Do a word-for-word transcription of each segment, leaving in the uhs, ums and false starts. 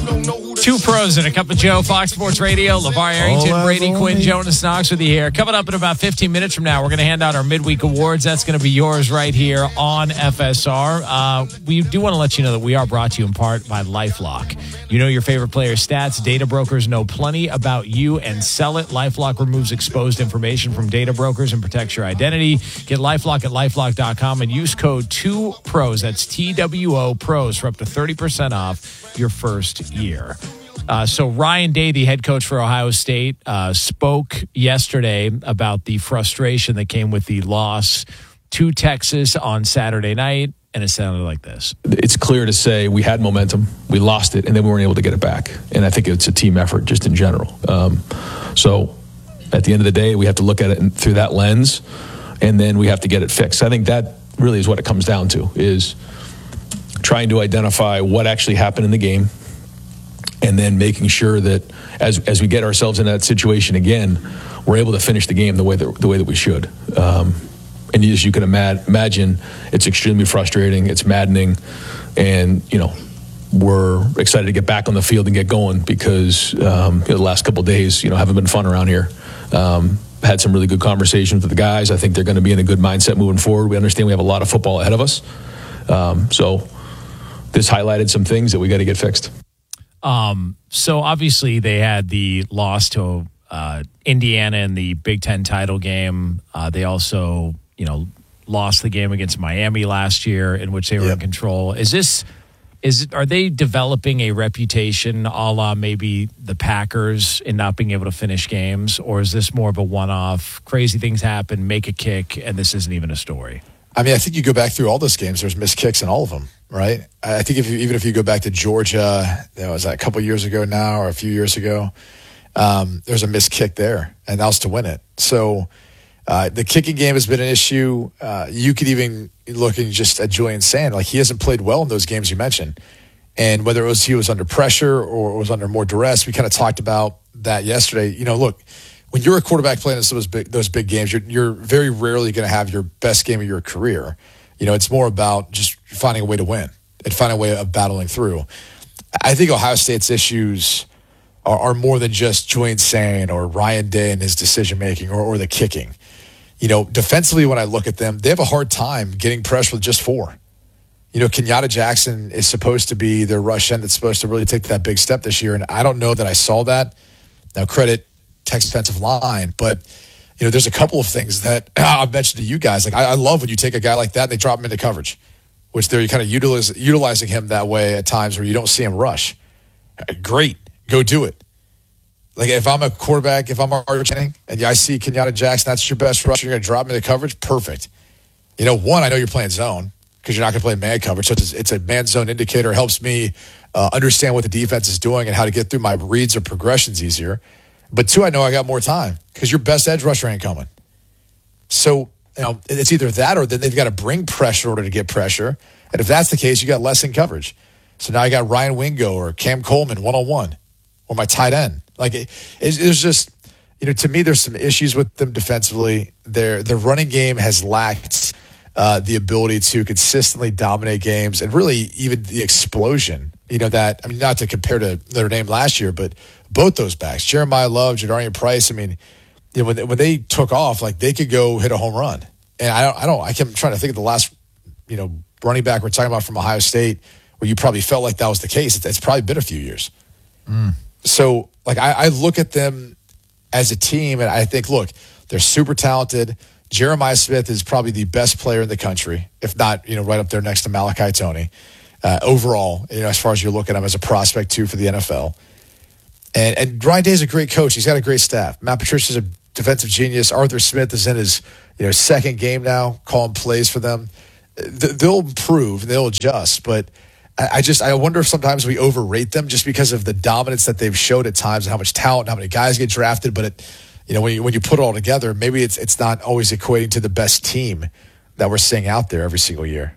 Two pros and a cup of Joe, Fox Sports Radio, LeVar Arrington, Brady Quinn, Jonas Knox with you here. Coming up in about fifteen minutes from now, we're going to hand out our midweek awards. That's going to be yours right here on F S R. Uh, we do want to let you know that we are brought to you in part by LifeLock. You know your favorite player's stats. Data brokers know plenty about you and sell it. LifeLock removes exposed information from data brokers and protects your identity. Get LifeLock at LifeLock dot com and use code two pros. That's T W O pros for up to thirty percent off your first year. Uh, so Ryan Day, the head coach for Ohio State, uh, spoke yesterday about the frustration that came with the loss to Texas on Saturday night, and it sounded like this. It's clear to say we had momentum, we lost it, and then we weren't able to get it back. And I think it's a team effort just in general. Um, so at the end of the day, we have to look at it through that lens, and then we have to get it fixed. I think that really is what it comes down to, is trying to identify what actually happened in the game, and then making sure that as as we get ourselves in that situation again, we're able to finish the game the way that the way that we should. Um, and as you can ima- imagine, it's extremely frustrating. It's maddening, and you know we're excited to get back on the field and get going because um, you know, the last couple of days, you know, haven't been fun around here. Um, had some really good conversations with the guys. I think they're going to be in a good mindset moving forward. We understand we have a lot of football ahead of us, um, so this highlighted some things that we got to get fixed. Um, so obviously they had the loss to uh, Indiana in the Big Ten title game. Uh, they also, you know, lost the game against Miami last year, in which they were yep. in control. Is this, is it, are they developing a reputation a la maybe the Packers in not being able to finish games, or is this more of a one-off? Crazy things happen, make a kick, and this isn't even a story? I mean, I think you go back through all those games, there's missed kicks in all of them, right? I think if you, even if you go back to Georgia, that was a couple years ago now or a few years ago, um, there's a missed kick there, and that was to win it. So uh, the kicking game has been an issue. Uh, you could even look at just at Julian Sand, like he hasn't played well in those games you mentioned. And whether it was he was under pressure or was under more duress, we kind of talked about that yesterday. You know, look, when you're a quarterback playing those big, those big games, you're, you're very rarely going to have your best game of your career. You know, it's more about just finding a way to win and finding a way of battling through. I think Ohio State's issues are, are more than just Julian Sane or Ryan Day and his decision-making or, or the kicking. You know, defensively, when I look at them, they have a hard time getting pressure with just four. You know, Kenyatta Jackson is supposed to be their rush end that's supposed to really take that big step this year, and I don't know that I saw that. Now, credit Texas defensive line, but you know, there's a couple of things that I've mentioned to you guys. Like, I, I love when you take a guy like that and they drop him into coverage, which they're kind of utilize, utilizing him that way at times where you don't see him rush. Great, go do it. Like, if I'm a quarterback, if I'm Archer Channing, and I see Kenyatta Jackson, that's your best rush, you're going to drop him into coverage, perfect. You know, one, I know you're playing zone because you're not going to play man coverage, so it's, it's a man zone indicator. It helps me uh, understand what the defense is doing and how to get through my reads or progressions easier. But two, I know I got more time because your best edge rusher ain't coming. So, you know, it's either that or then they've got to bring pressure in order to get pressure. And if that's the case, you got less in coverage. So now I got Ryan Wingo or Cam Coleman one-on-one or my tight end. Like, it, it's, it's just, you know, to me, there's some issues with them defensively. Their, their running game has lacked uh, the ability to consistently dominate games and really even the explosion, you know, that, I mean, not to compare to Notre Dame last year, but both those backs, Jeremiah Love, Jadarian Price, I mean, you know, when they, when they took off, like, they could go hit a home run. And I don't, I don't, I kept trying to think of the last, you know, running back we're talking about from Ohio State where you probably felt like that was the case. It's, it's probably been a few years. Mm. So, like, I, I look at them as a team and I think, look, they're super talented. Jeremiah Smith is probably the best player in the country, if not, you know, right up there next to Malachi Toney. Uh, overall, you know, as far as you're looking at him as a prospect too for the N F L. And and Ryan Day is a great coach. He's got a great staff. Matt Patricia's a defensive genius. Arthur Smith is in his, you know, second game now, calling plays for them. They'll improve, they'll adjust, but I just I wonder if sometimes we overrate them just because of the dominance that they've showed at times and how much talent and how many guys get drafted. But it, you know, when you when you put it all together, maybe it's it's not always equating to the best team that we're seeing out there every single year.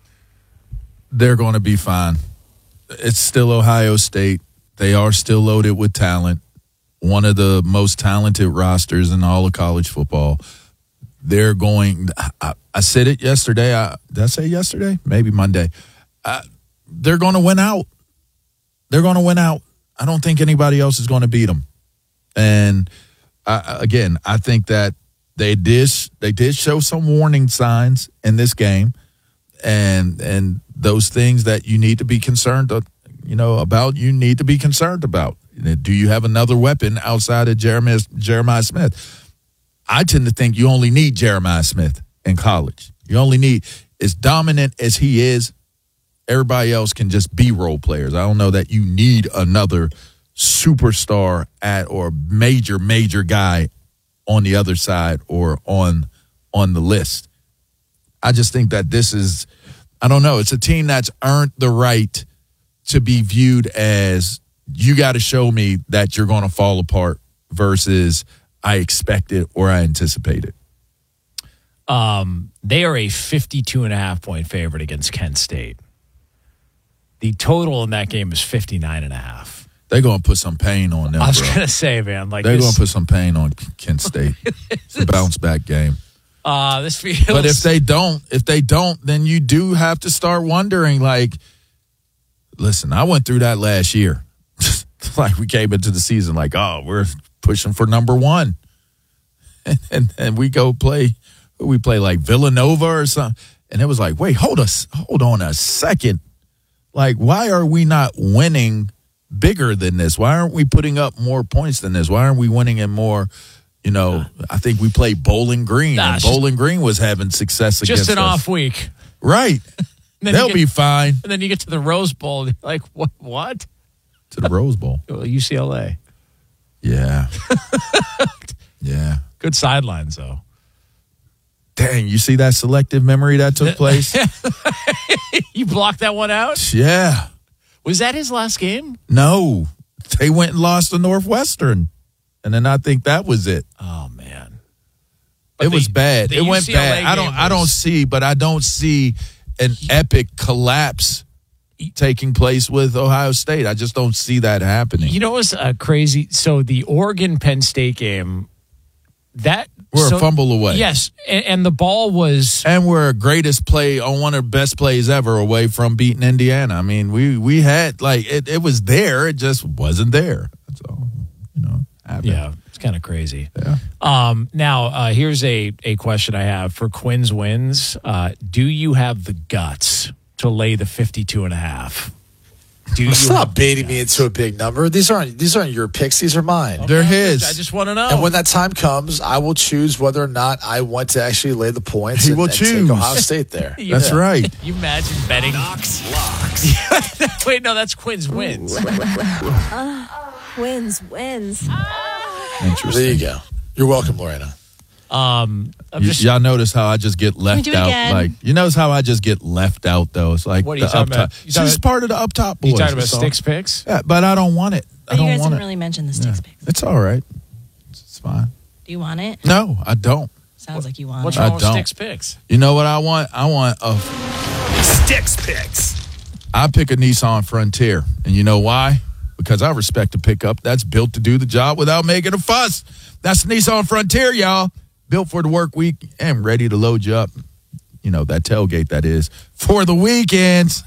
They're going to be fine. It's still Ohio State. They are still loaded with talent. One of the most talented rosters in all of college football. They're going I, I said it yesterday. I, did I say yesterday? Maybe Monday. I, they're going to win out. They're going to win out. I don't think anybody else is going to beat them. And uh, again, I think that they did they did show some warning signs in this game, and and those things that you need to be concerned, you know, about. You need to be concerned about. Do you have another weapon outside of Jeremiah Jeremiah Smith? I tend to think you only need Jeremiah Smith in college. You only need, as dominant as he is, everybody else can just be role players. I don't know that you need another superstar at or major, major guy on the other side or on on the list. I just think that this is, I don't know, it's a team that's earned the right to be viewed as, you got to show me that you're going to fall apart versus I expect it or I anticipate it. Um, they are a fifty-two and a half point favorite against Kent State. The total in that game is fifty-nine and a half. They're going to put some pain on them, I was bro. going to say, man. like They're this, going to put some pain on Kent State. It's a bounce-back game. Uh, this feels... But if they don't, if they don't, then you do have to start wondering, like, listen, I went through that last year. Like, we came into the season like, oh, we're pushing for number one. And, and, and we go play, we play like Villanova or something. And it was like, wait, hold us, hold on a second. Like, why are we not winning bigger than this? Why aren't we putting up more points than this? Why aren't we winning in more, you know, I think we played Bowling Green. Nah, and Bowling Green was having success against us. just an off week. Right. They'll get, be fine. And then you get to the Rose Bowl, and you're like, what? What? To the Rose Bowl. Well, U C L A. Yeah. Yeah. Good sidelines, though. Dang, you see that selective memory that took place? You blocked that one out? Yeah. Was that his last game? No. They went and lost to Northwestern. And then I think that was it. Oh, man. But it the, was bad. It went U C L A bad. I don't was, I don't see, but I don't see an epic collapse taking place with Ohio State. I just don't see that happening. You know what's uh, crazy? So the Oregon-Penn State game, that we're so, a fumble away. Yes, and, and the ball was, and we're a greatest play on one of the best plays ever away from beating Indiana. I mean, we we had like it. It was there. It just wasn't there. That's all. You know. Happened. Yeah, it's kind of crazy. Yeah. Um. Now, uh, here's a a question I have for Quinn's wins. Uh, do you have the guts to lay the fifty-two and a half? Do you Stop baiting me into a big number. These aren't these aren't your picks. These are mine. Okay. They're his. I just want to know. And when that time comes, I will choose whether or not I want to actually lay the points. He and, will and choose. take Ohio State there. You That's know, right. You imagine betting. Knox locks. Wait, no, that's Quinn's wins. uh, wins, wins. Interesting. There you go. You're welcome, Lorena. Um, I'm Y- just, y'all notice how I just get left do it out? again? Like, you notice how I just get left out, though? It's like What are you the talking up about? top. You talking She's about- part of the up top boys. you talking about that's all. sticks picks? Yeah, but I don't want it. I But don't you guys want didn't it. really mention the Yeah. sticks pick. It's all right. It's fine. Do you want it? No, I don't. Sounds like you want What's it. I wrong with don't. sticks picks? You know what I want? I want a. Sticks picks. I pick a Nissan Frontier, and you know why? Because I respect a pickup that's built to do the job without making a fuss. That's the Nissan Frontier, y'all. Built for the work week and ready to load you up. You know, that tailgate, that is, for the weekends.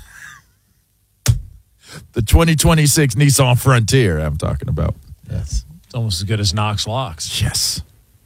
The twenty twenty-six Nissan Frontier I'm talking about. Yes. It's almost as good as Knox locks. Yes.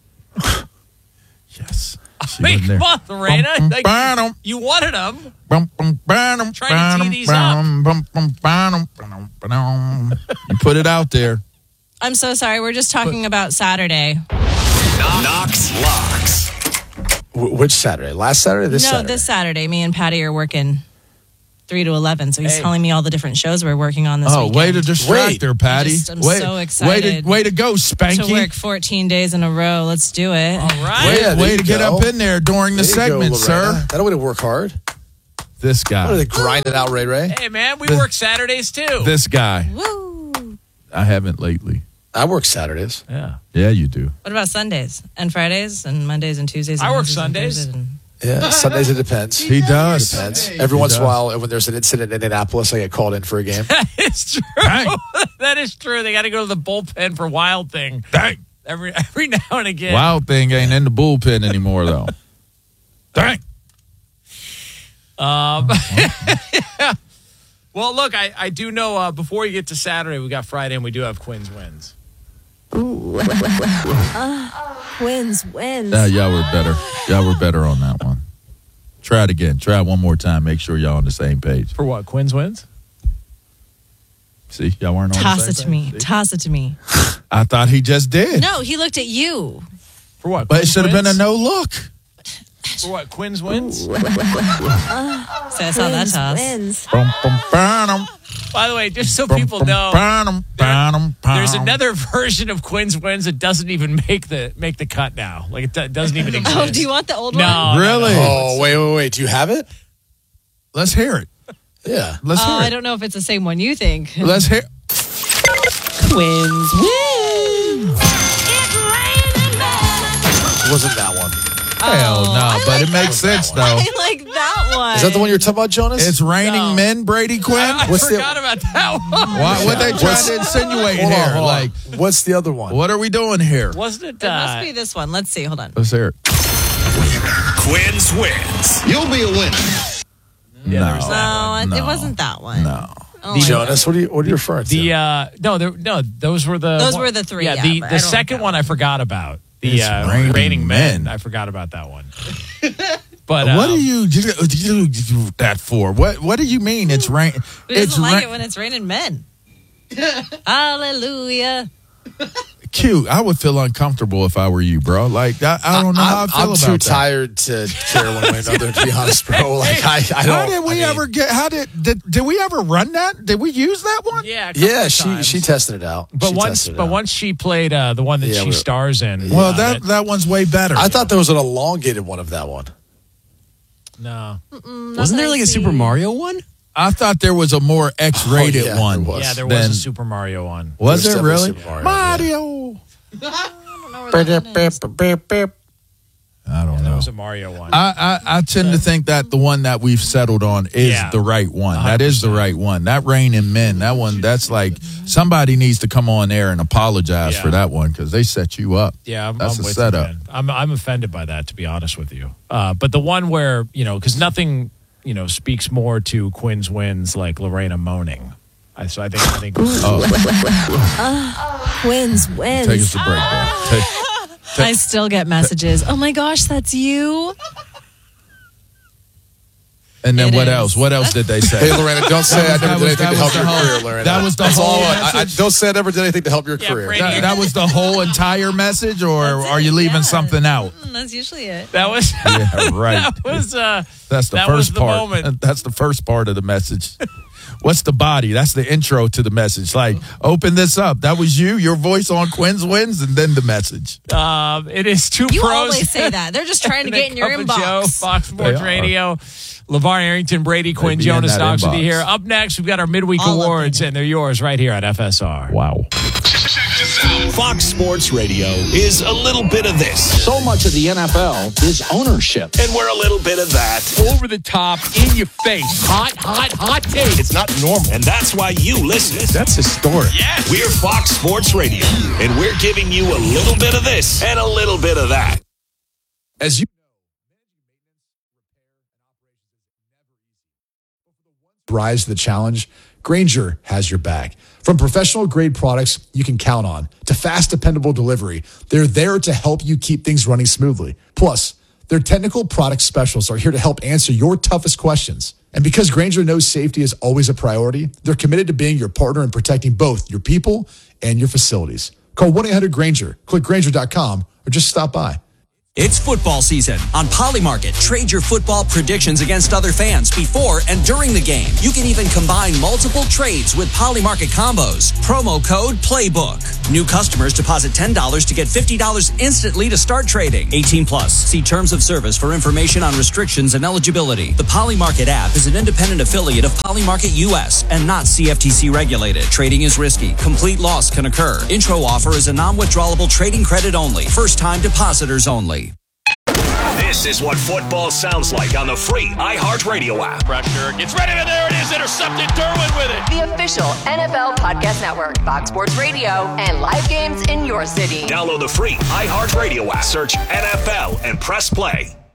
Yes. She Wait, wasn't there. come on, Lorena. Bum, Like, bum, bum, you wanted them. bum, bum, bum, Trying to tee bum, these up. bum, bum, bum, bum, bum, bum. You put it out there. I'm so sorry. We're just talking about Saturday. Knox locks. Wh- which Saturday? Last Saturday? This no, Saturday? this Saturday. Me and Patty are working three to eleven. So he's Hey. telling me all the different shows we're working on this Oh, weekend. way to distract Wait. her, Patty. I just- I'm way, so Way to, excited way to go, Spanky. to work fourteen days in a row. Let's do it. All right. Way, Yeah, there way you to get go. up in there during the There you go, segment, Lorena. sir. That way to work hard. This What are guy. they grinding out, Ray Ray? Hey, man, we This- work Saturdays, too. This guy. Woo! I haven't lately. I work Saturdays. yeah. Yeah, you do. What about Sundays and Fridays and Mondays and Tuesdays? And I work Wednesdays and Sundays. Thursdays and- Yeah, Sundays it depends. He does. Depends. Every once in a does. while, when there's an incident in Indianapolis, I get called in for a game. It's true. Dang. That is true. They got to go to the bullpen for Wild Thing Dang. every every now and again. Wild Thing ain't in the bullpen anymore, though. Dang. Um, Well, look, I, I do know uh, before you get to Saturday, we got Friday, and we do have Quinn's wins. Ooh. uh, Quinn's wins. Uh, y'all were better. Y'all were better on that one. Try it again. Try it one more time. Make sure y'all on the same page. For what? Quinn's wins? See, y'all weren't on Toss the it same to me. page. See? Toss it to me. I thought he just did. No, he looked at you. For what? But it Quinn's should have been a wins? no look. For what? Quinn's wins? So I saw that toss. Wins. Bum, bum, bum, By the way, just so bum, people bum, know, bum, there- bum, there's bum. another version of Quinn's wins that doesn't even make the make the cut now. Like it do- doesn't even exist. Oh, do you want the old No, one? no, Really? no. Oh, wait, wait, wait. Do you have it? Let's hear it. Yeah. Let's Oh, hear I it. don't know if it's the same one you think. Let's hear. Quinn's wins. It wasn't that one. Hell no, I but like it makes sense though. I like that one. Is that the one you're talking about, Jonas? It's raining No. men, Brady Quinn. I What's the- forgot about that one. Why, what they trying What's- to insinuate Hold on, here? hold on. Like, What's the other one? what are we doing here? Wasn't it? It Uh, must be this one. Let's see. Hold on. Let's hear it. Quinn's wins. You'll be a winner. yeah, there was No. that. No, No. it wasn't that one. No. Oh, Jonas, what are you, what are you referring to? The uh, no, there, no, those were the Those were the three, Yeah, yeah, the but I the don't like second that one I one. forgot about. The It's uh, Raining raining men. Men. I forgot about that one. But What um, do you do that for? What What do you mean? It's rain. Who It's doesn't like rain. it when it's raining men? Hallelujah. Cute. I would feel uncomfortable if I were you, bro. Like I, I don't know how I I'm, feel I'm about too that. tired to care one way or another, to be honest, bro. Like, I, I don't. How did we I mean, ever get? How did, did did we ever run that? Did we use that one? yeah, a couple Yeah, of she times. she tested it out. But She once, tested it but out. once she played uh, the one that Yeah, she but- stars in. Well, uh, that that one's way better. I thought there was an elongated one of that one. no, Wasn't there like a Super Mario one? I thought there was a more X-rated Oh, yeah, one. there was. yeah, there was Then- a Super Mario one. Was There's there definitely really? Super Mario, Mario. I I don't There know. was a Mario one. I, I, I tend to think that the one that we've settled on is Yeah. the right one. That is the right one. That Rain in Men, that one, that's like somebody needs to come on air and apologize Yeah. for that one because they set you up. Yeah, I'm, That's I'm a with setup. you, man. I'm I'm offended by that, to be honest with you. Uh, but the one where you know, because nothing you know speaks more to Quinn's wins like Lorena moaning. I so I think I think Quinn's wins. Take us a break, bro. Take, I still get messages. Oh my gosh, that's you. and then It what is. else? What else did they say? Hey, Lorena, don't say I That never was- did anything that to help was your the whole- career, Lorena. that was the That's whole all. I, I, message? don't say I never did anything to help your Yeah, career. Brady. that, that was the whole entire message, or That's are it, you leaving yeah. something out? Mm, That's usually it. that was Yeah, right. that was uh, That's the that was first the part. moment. That's the first part of the message. What's the body? That's the intro to the message. Like, open this up. That was you, your voice on Quinn's Wins, and then the message. Um, it is two You pros. always say that. They're just trying to and get a in your cup of Joe, inbox. Fox Sports They are. Radio. LeVar Arrington, Brady Quinn, be in Jonas that Knox with you inbox. here. Up next, we've got our midweek All of awards, them. and they're yours right here at F S R. Wow. Fox Sports Radio is a little bit of this, So much of the N F L is ownership. and we're a little bit of that. Over the top, in your face, hot, hot, hot take. It's not normal, and that's why you listen. That's historic. Yeah, we're Fox Sports Radio, and we're giving you a little bit of this and a little bit of that. As you rise to the challenge, Grainger has your back. From professional grade products you can count on to fast, dependable delivery, they're there to help you keep things running smoothly. Plus, their technical product specialists are here to help answer your toughest questions. And because Grainger knows safety is always a priority, they're committed to being your partner in protecting both your people and your facilities. Call one eight hundred Grainger, click Grainger dot com, or just stop by. It's football season. On Polymarket, trade your football predictions against other fans before and during the game. You can even combine multiple trades with Polymarket combos. Promo code PLAYBOOK. New customers deposit ten dollars to get fifty dollars instantly to start trading. eighteen plus. See terms of service for information on restrictions and eligibility. The Polymarket app is an independent affiliate of Polymarket U S and not C F T C regulated. Trading is risky. Complete loss can occur. Intro offer is a non-withdrawable trading credit only. First-time depositors only. This is what football sounds like on the free iHeartRadio app. Pressure gets ready, and there it is, intercepted. Derwin with it. The official N F L Podcast Network, Fox Sports Radio, and live games in your city. Download the free iHeartRadio app. Search N F L and press play.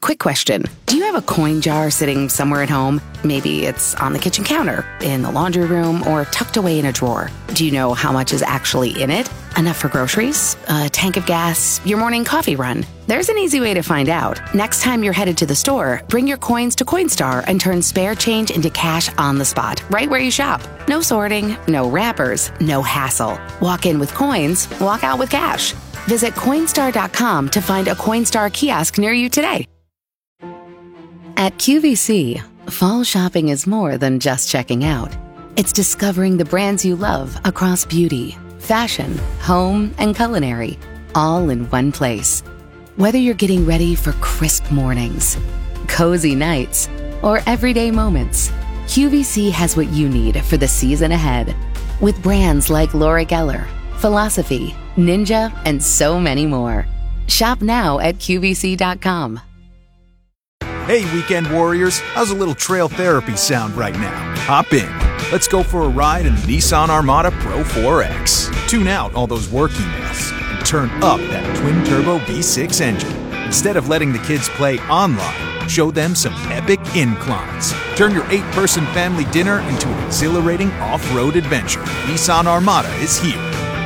Quick question. Do you have a coin jar sitting somewhere at home? Maybe it's on the kitchen counter, in the laundry room, or tucked away in a drawer. Do you know how much is actually in it? Enough for groceries? A tank of gas? Your morning coffee run? There's an easy way to find out. Next time you're headed to the store, bring your coins to Coinstar and turn spare change into cash on the spot, right where you shop. No sorting, no wrappers, no hassle. Walk in with coins, walk out with cash. Visit Coinstar dot com to find a Coinstar kiosk near you today. At Q V C, fall shopping is more than just checking out. It's discovering the brands you love across beauty, fashion, home, and culinary, all in one place. Whether you're getting ready for crisp mornings, cozy nights, or everyday moments, Q V C has what you need for the season ahead. With brands like Laura Geller, Philosophy, Ninja, and so many more. Shop now at Q V C dot com. Hey, weekend warriors, how's a little trail therapy sound right now? Hop in. Let's go for a ride in the Nissan Armada Pro four X. Tune out all those work emails and turn up that twin-turbo V six engine. Instead of letting the kids play online, show them some epic inclines. Turn your eight-person family dinner into an exhilarating off-road adventure. Nissan Armada is here.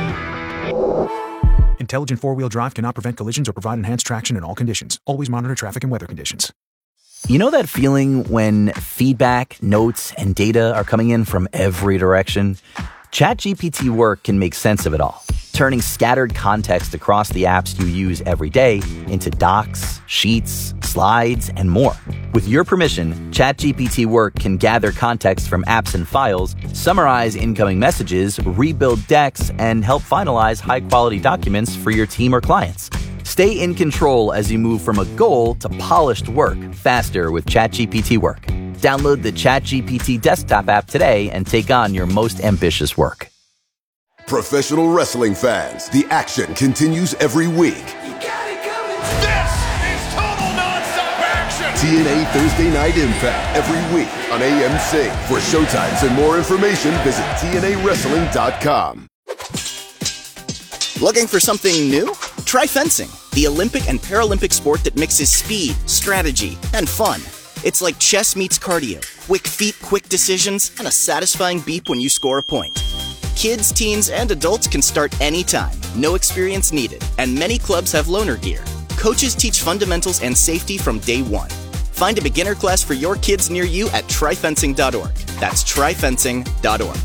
Intelligent four-wheel drive cannot prevent collisions or provide enhanced traction in all conditions. Always monitor traffic and weather conditions. You know that feeling when feedback, notes, and data are coming in from every direction? ChatGPT Work can make sense of it all, turning scattered context across the apps you use every day into docs, sheets, slides, and more. With your permission, ChatGPT Work can gather context from apps and files, summarize incoming messages, rebuild decks, and help finalize high-quality documents for your team or clients. Stay in control as you move from a goal to polished work faster with ChatGPT Work. Download the ChatGPT desktop app today and take on your most ambitious work. Professional wrestling fans, the action continues every week. You got it coming. This is total nonstop action. T N A Thursday Night Impact every week on A M C. For showtimes and more information, visit T N A wrestling dot com. Looking for something new? Try fencing, the Olympic and Paralympic sport that mixes speed, strategy, and fun. It's like chess meets cardio, quick feet, quick decisions, and a satisfying beep when you score a point. Kids, teens, and adults can start anytime, no experience needed, and many clubs have loaner gear. Coaches teach fundamentals and safety from day one. Find a beginner class for your kids near you at try fencing dot org. That's try fencing dot org.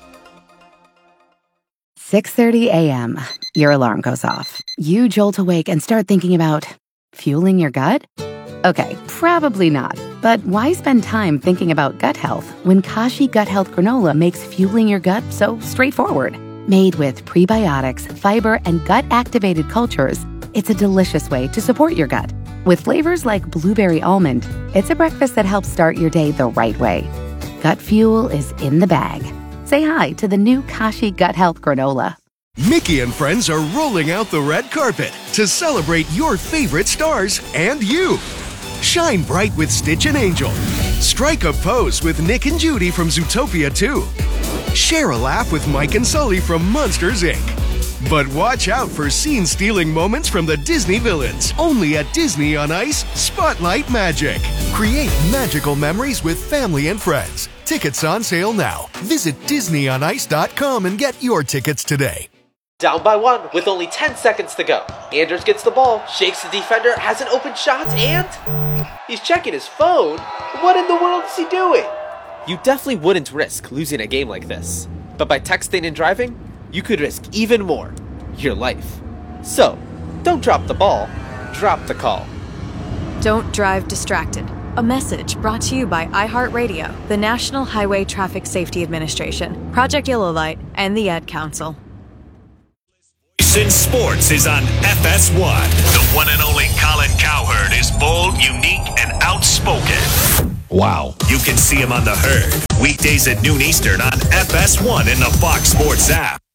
six thirty a.m. Your alarm goes off. You jolt awake and start thinking about fueling your gut? Okay, probably not. But why spend time thinking about gut health when Kashi Gut Health Granola makes fueling your gut so straightforward? Made with prebiotics, fiber, and gut-activated cultures, it's a delicious way to support your gut. With flavors like blueberry almond, it's a breakfast that helps start your day the right way. Gut fuel is in the bag. Say hi to the new Kashi Gut Health Granola. Mickey and friends are rolling out the red carpet to celebrate your favorite stars and you. Shine bright with Stitch and Angel. Strike a pose with Nick and Judy from Zootopia two. Share a laugh with Mike and Sully from Monsters, Incorporated. But watch out for scene-stealing moments from the Disney villains. Only at Disney on Ice, Spotlight Magic. Create magical memories with family and friends. Tickets on sale now. Visit Disney on Ice dot com and get your tickets today. Down by one with only ten seconds to go. Anders gets the ball, shakes the defender, has an open shot, and he's checking his phone. What in the world is he doing? You definitely wouldn't risk losing a game like this. But by texting and driving, you could risk even more. Your life. So, don't drop the ball, drop the call. Don't drive distracted. A message brought to you by iHeartRadio, the National Highway Traffic Safety Administration, Project Yellow Light, and the Ad Council. Since Sports is on F S one. The one and only Colin Cowherd is bold, unique, and outspoken. Wow. You can see him on The Herd. Weekdays at noon Eastern on F S one in the Fox Sports app.